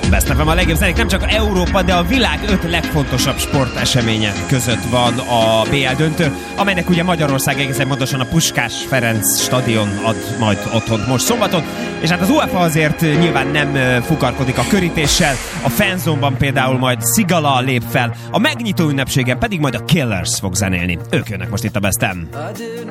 Best FM a legjobb zenék nem csak Európa, de a világ 5 legfontosabb sporteseménye között van a BL döntő, amelynek ugye Magyarország egészen pontosan a Puskás Ferenc stadion ad majd otthont most szombaton, és hát az UEFA azért nyilván nem fukarkodik a körítéssel, a fanzone-ban például majd Sigala lép fel, a megnyitó ünnepségen pedig majd a Killers fog zenélni. Ők jönnek most itt a Best M.